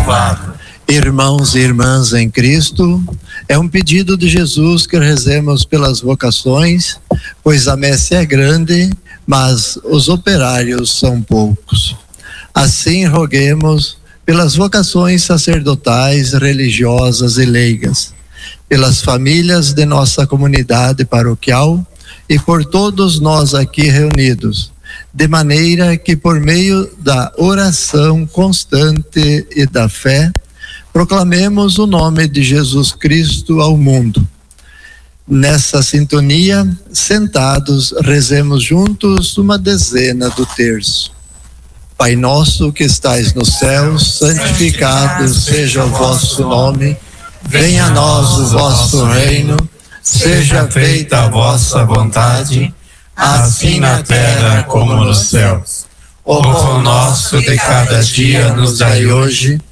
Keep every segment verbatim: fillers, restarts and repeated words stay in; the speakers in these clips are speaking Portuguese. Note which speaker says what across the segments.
Speaker 1: louvado.
Speaker 2: Irmãos e irmãs em Cristo, é um pedido de Jesus que rezemos pelas vocações, pois a messe é grande, mas os operários são poucos. Assim, roguemos pelas vocações sacerdotais, religiosas e leigas, pelas famílias de nossa comunidade paroquial e por todos nós aqui reunidos, de maneira que, por meio da oração constante e da fé, proclamemos o nome de Jesus Cristo ao mundo. Nessa sintonia, sentados, rezemos juntos uma dezena do terço. Pai nosso que estais no céu, santificado seja o vosso nome. Venha a nós o vosso reino. Seja feita a vossa vontade, assim na terra como nos céus. O pão nosso de cada dia nos dai hoje.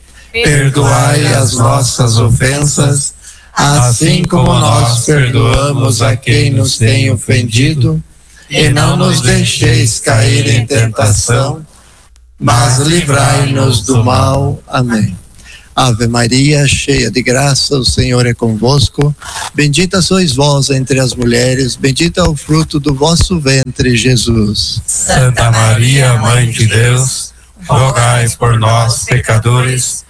Speaker 2: Perdoai as nossas ofensas, assim como nós perdoamos a quem nos tem ofendido, e não nos deixeis cair em tentação, mas livrai-nos do mal. Amém. Ave Maria, cheia de graça, o Senhor é convosco. Bendita sois vós entre as mulheres, bendito é o fruto do vosso ventre, Jesus.
Speaker 1: Santa Maria, Mãe de Deus, rogai por nós, pecadores,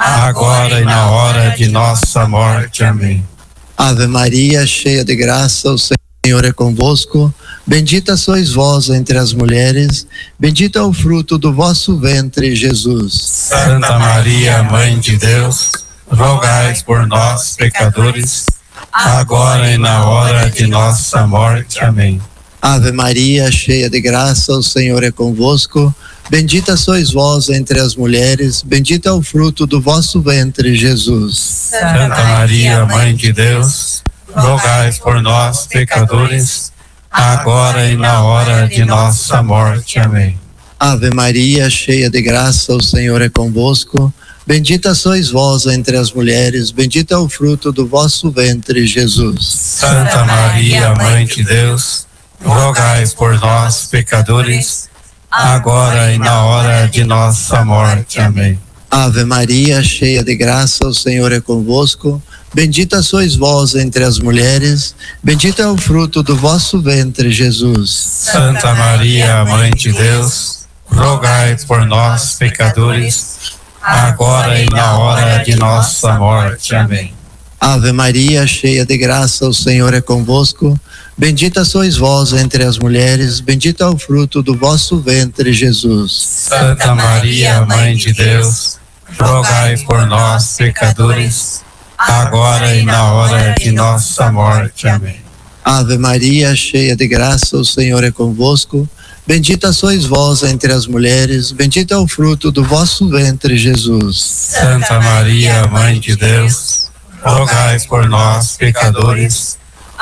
Speaker 1: agora e na hora de nossa morte. Amém.
Speaker 2: Ave Maria, cheia de graça, o Senhor é convosco. Bendita sois vós entre as mulheres, bendito é o fruto do vosso ventre, Jesus.
Speaker 1: Santa Maria, Mãe de Deus, rogai por nós, pecadores, agora e na hora de nossa morte. Amém.
Speaker 2: Ave Maria, cheia de graça, o Senhor é convosco. Bendita sois vós entre as mulheres, bendito é o fruto do vosso ventre, Jesus.
Speaker 1: Santa Maria, Mãe de Deus, rogai por nós, pecadores, agora e na hora de nossa morte. Amém.
Speaker 2: Ave Maria, cheia de graça, o Senhor é convosco. Bendita sois vós entre as mulheres, bendito é o fruto do vosso ventre, Jesus.
Speaker 1: Santa Maria, Mãe de Deus, rogai por nós, pecadores, agora e na hora de nossa morte. Amém.
Speaker 2: Ave Maria, cheia de graça, o Senhor é convosco. Bendita sois vós entre as mulheres, bendito é o fruto do vosso ventre, Jesus.
Speaker 1: Santa Maria, Mãe de Deus, rogai por nós, pecadores, agora e na hora de nossa morte. Amém.
Speaker 2: Ave Maria, cheia de graça, o Senhor é convosco. Bendita sois vós entre as mulheres, bendito é o fruto do vosso ventre, Jesus.
Speaker 1: Santa Maria, Mãe de Deus, rogai por nós, pecadores, agora e na hora de nossa morte. Amém.
Speaker 2: Ave Maria, cheia de graça, o Senhor é convosco. Bendita sois vós entre as mulheres, bendito é o fruto do vosso ventre, Jesus.
Speaker 1: Santa Maria, Mãe de Deus, rogai por nós, pecadores,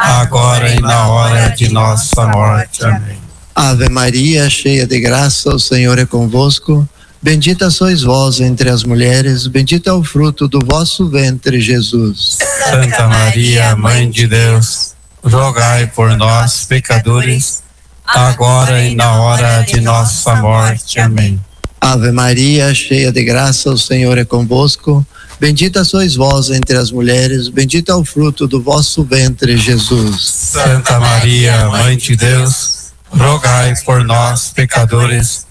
Speaker 1: agora e na hora de nossa morte. Amém.
Speaker 2: Ave Maria, cheia de graça, o Senhor é convosco. Bendita sois vós entre as mulheres, bendito é o fruto do vosso ventre, Jesus.
Speaker 1: Santa Maria, Mãe de Deus, rogai por nós, pecadores, agora e na hora de nossa morte. Amém.
Speaker 2: Ave Maria, cheia de graça, o Senhor é convosco. Bendita sois vós entre as mulheres, bendito é o fruto do vosso ventre, Jesus.
Speaker 1: Santa Maria, Mãe de Deus, rogai por nós, pecadores,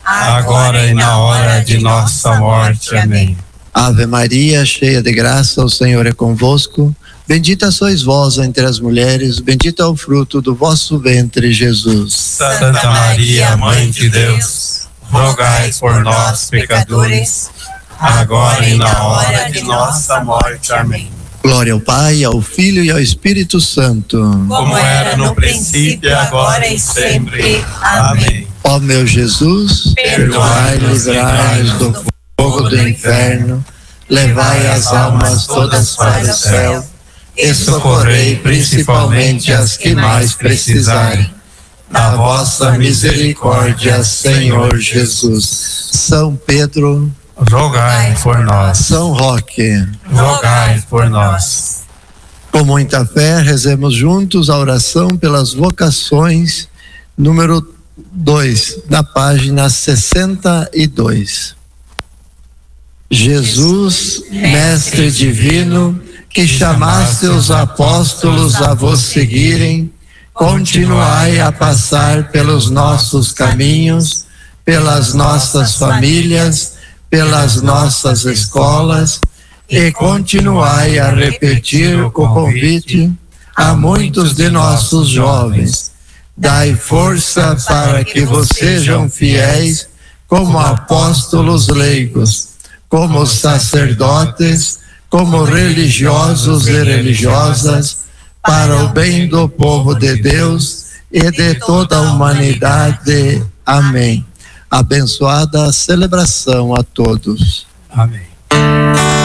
Speaker 1: agora e na hora de nossa morte. Amém.
Speaker 2: Ave Maria, cheia de graça, o Senhor é convosco. Bendita sois vós entre as mulheres, bendito é o fruto do vosso ventre, Jesus.
Speaker 1: Santa Maria, Mãe de Deus, rogai por nós, pecadores, agora e na hora de nossa morte. Amém.
Speaker 2: Glória ao Pai, ao Filho e ao Espírito Santo.
Speaker 1: Como era no princípio, agora e sempre. Amém.
Speaker 2: Ó meu Jesus, perdoai, livrai-nos do fogo do inferno, levai as almas todas para o céu e socorrei principalmente as que mais precisarem da vossa misericórdia, Senhor Jesus. São Pedro,
Speaker 1: rogai por nós.
Speaker 2: São Roque,
Speaker 1: rogai por nós.
Speaker 2: Com muita fé, rezemos juntos a oração pelas vocações, número dois, na página sessenta e dois. Jesus, Mestre divino, que chamaste os apóstolos a vos seguirem, continuai a passar pelos nossos caminhos, pelas nossas famílias, pelas nossas escolas, e continuai a repetir o convite a muitos de nossos jovens. Dai força para que vos sejam fiéis como apóstolos leigos, como sacerdotes, como religiosos e religiosas, para o bem do povo de Deus e de toda a humanidade. Amém. Abençoada a celebração a todos.
Speaker 1: Amém.